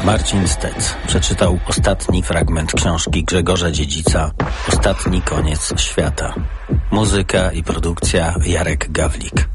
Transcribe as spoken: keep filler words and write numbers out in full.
Marcin Stec przeczytał ostatni fragment książki Grzegorza Dziedzica „Ostatni koniec świata”. Muzyka i produkcja Jarek Gawlik.